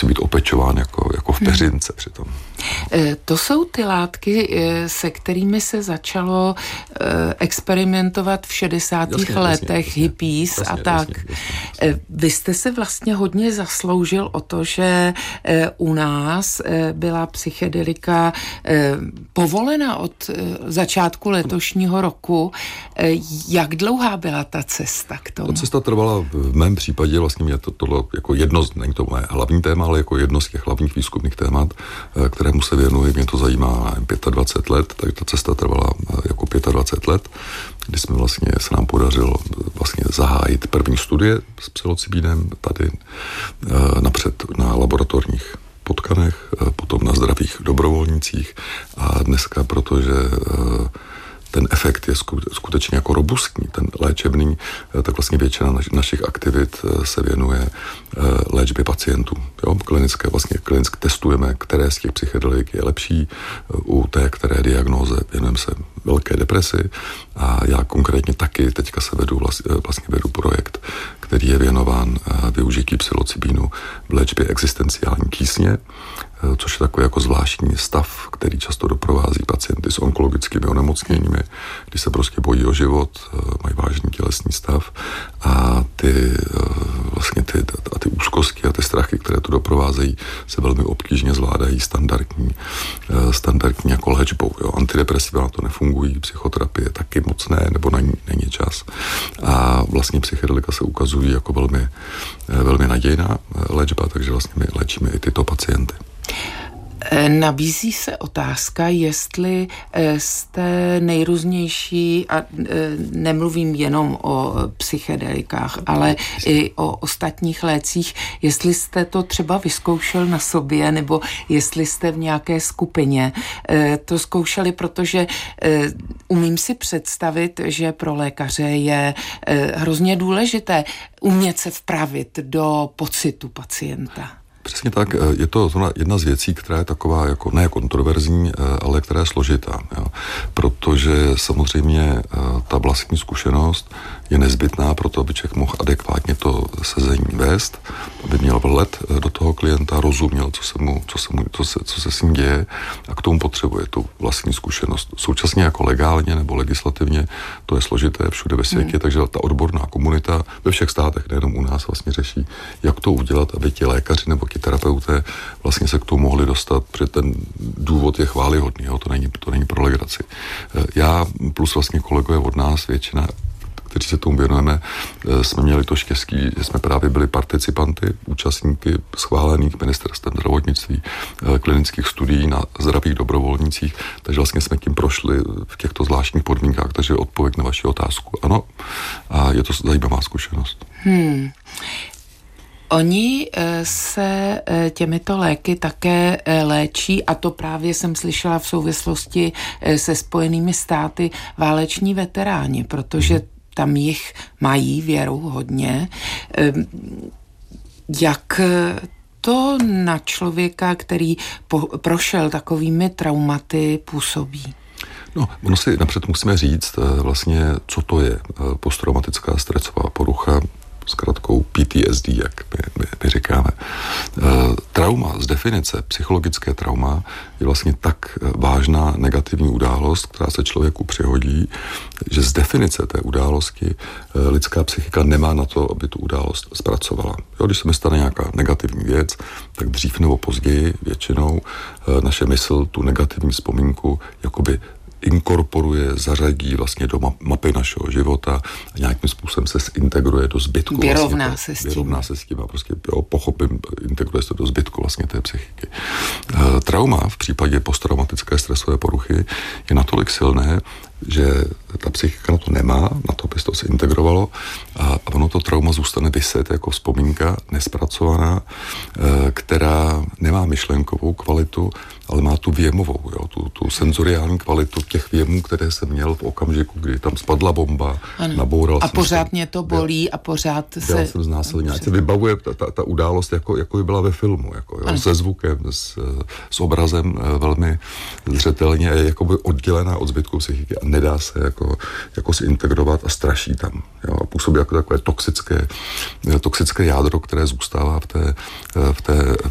musí být opečován jako vteřince přitom. To jsou ty látky, se kterými se začalo experimentovat v 60. letech, hippies a tak. Jasně. Vy jste se vlastně hodně zasloužil o to, že u nás byla psychedelika povolena od začátku letošního roku. Jak dlouhá byla ta cesta k tomu? Ta cesta trvala v mém případě, vlastně mě tohle jako jedno, není to moje hlavní téma, ale jako jedno z těch hlavních výzkumných témat, kterému se věnuji, mě to zajímá 25 let, tak ta cesta trvala jako 25 let, kdy jsme vlastně, se nám podařilo vlastně zahájit první studie s psilocybinem tady napřed na laboratorních potkanech, potom na zdravých dobrovolnících a dneska, protože ten efekt je skutečně jako robustní, ten léčebný, tak vlastně většina našich aktivit se věnuje léčbě pacientů. Jo? Klinicky testujeme, které z těch psychedelik je lepší. U té, které diagnóze věnujeme se velké depresi a já konkrétně taky teďka se vedu projekt, který je věnován využití psilocybínu v léčbě existenciální tísně, což je takový jako zvláštní stav, který často doprovází pacienty s onkologickými onemocněními, kdy se prostě bojí o život, mají vážný tělesný stav a ty úzkosti a ty strachy, které to doprovázejí, se velmi obtížně zvládají standardní jako léčbou. Jo. Antidepresiva na to nefungují, psychoterapie taky moc ne, nebo není čas. A vlastně psychedelika se ukazují jako velmi, velmi nadějná léčba, takže vlastně my léčíme i tyto pacienty. Nabízí se otázka, jestli jste nejrůznější, a nemluvím jenom o psychedelikách, ale i o ostatních lécích, jestli jste to třeba vyzkoušel na sobě, nebo jestli jste v nějaké skupině to zkoušeli, protože umím si představit, že pro lékaře je hrozně důležité umět se vpravit do pocitu pacienta. Přesně tak, je to jedna z věcí, která je taková jako ne kontroverzní, ale která je složitá, jo. Protože samozřejmě ta vlastní zkušenost je nezbytná pro to, aby člověk mohl adekvátně to sezení vést, aby měl vhled do toho klienta, rozuměl, co se s ním děje a k tomu potřebuje tu vlastní zkušenost. Současně jako legálně nebo legislativně to je složité všude ve světě, takže ta odborná komunita ve všech státech, nejenom u nás, vlastně řeší, jak to udělat, aby ti lékaři nebo ti terapeuté vlastně se k tomu mohli dostat, protože ten důvod je chvályhodný, jo? To není pro legraci. Já plus vlastně kolegové od nás, většina, kteří se tomu věnujeme, jsme měli to štěstí, že jsme právě byli participanty, účastníky schválených ministerstvem zdravotnictví, klinických studií na zdravých dobrovolnících, takže vlastně jsme tím prošli v těchto zvláštních podmínkách, takže odpověď na vaši otázku ano a je to zajímavá zkušenost. Oni se těmito léky také léčí, a to právě jsem slyšela v souvislosti se Spojenými státy, váleční veteráni, protože tam jich mají věru hodně. Jak to na člověka, který prošel takovými traumaty, působí? No, ono si napřed musíme říct vlastně, co to je posttraumatická stresová porucha, s kratkou PTSD, jak my říkáme. Trauma z definice, psychologické trauma, je vlastně tak vážná negativní událost, která se člověku přihodí, že z definice té události lidská psychika nemá na to, aby tu událost zpracovala. Jo, když se mi stane nějaká negativní věc, tak dřív nebo později většinou naše mysl tu negativní vzpomínku jakoby inkorporuje, zařadí vlastně do mapy našeho života a nějakým způsobem se zintegruje do zbytku. Vyrovná se s tím a prostě pochopím, integruje se do zbytku vlastně té psychiky. Trauma v případě posttraumatické stresové poruchy je natolik silné, že ta psychika na to nemá, na to by se to zintegrovalo a ono to trauma zůstane viset jako vzpomínka nespracovaná, která nemá myšlenkovou kvalitu, ale má tu věmovou, jo, tu senzoriální kvalitu těch věmů, které jsem měl v okamžiku, kdy tam spadla bomba, naboural jsem. A pořád mě to bolí a pořád se... Já jsem znásilněn. Ať se vybavuje ta událost, jako by byla ve filmu, jako, jo, se zvukem, s obrazem velmi zřetelně, je jakoby oddělená od zbytku psychiky a nedá se jako zintegrovat a straší tam. Jo, a působí jako takové toxické jádro, které zůstává